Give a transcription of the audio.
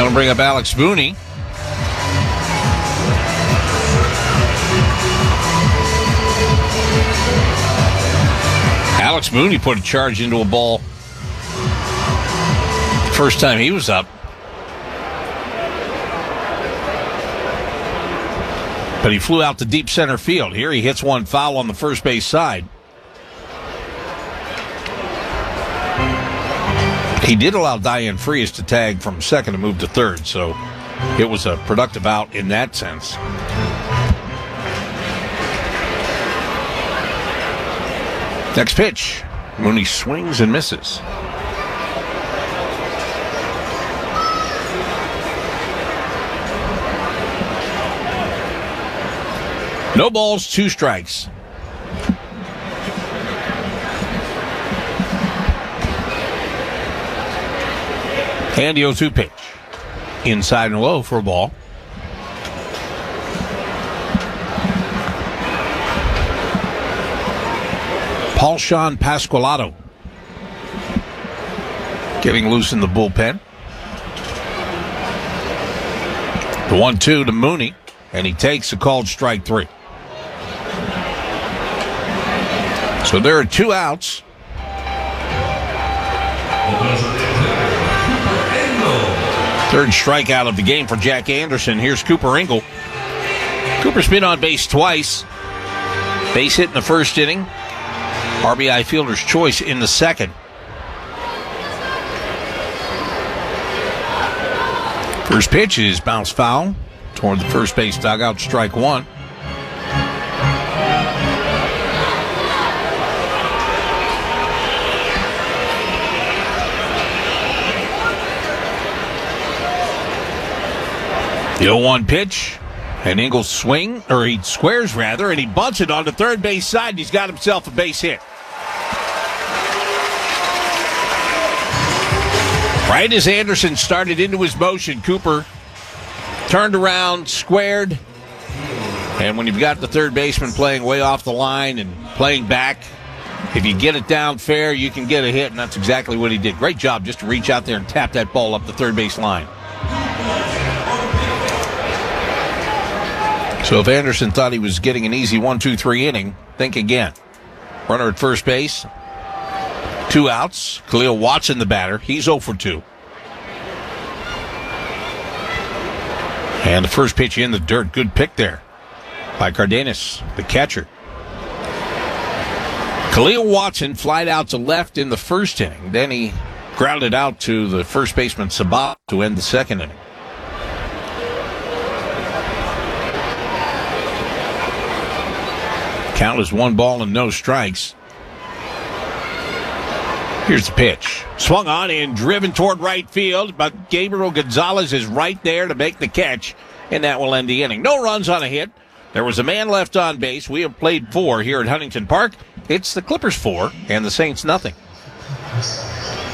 That'll bring up Alex Mooney. Alex Mooney put a charge into a ball first time he was up. But he flew out to deep center field. Here he hits one foul on the first base side. He did allow Diane Frias to tag from second to move to third, so it was a productive out in that sense. Next pitch, Mooney swings and misses. No balls, 2 strikes. And the 0-2 pitch. Inside and low for a ball. Paul-Sean Pasqualato getting loose in the bullpen. The 1-2 to Mooney, and he takes a called strike 3. So there are 2 outs. Third strikeout of the game for Jack Anderson. Here's Cooper Engel. Cooper's been on base twice. Base hit in the first inning. RBI fielder's choice in the second. First pitch is bounced foul toward the first base dugout, strike 1. The 0-1 pitch, and Engel he squares rather, and he bunts it on the third base side, and he's got himself a base hit. Right as Anderson started into his motion, Cooper turned around, squared, and when you've got the third baseman playing way off the line and playing back, if you get it down fair, you can get a hit, and that's exactly what he did. Great job just to reach out there and tap that ball up the third base line. So if Anderson thought he was getting an easy 1-2-3 inning, think again. Runner at first base, 2 outs. Khalil Watson, the batter. He's 0 for 2. And the first pitch in the dirt. Good pick there by Cardenas, the catcher. Khalil Watson flied out to left in the first inning. Then he grounded out to the first baseman, Sabat, to end the second inning. Count is 1 ball and no strikes. Here's the pitch. Swung on and driven toward right field, but Gabriel Gonzalez is right there to make the catch, and that will end the inning. No runs on a hit. There was a man left on base. We have played 4 here at Huntington Park. It's the Clippers 4 and the Saints nothing.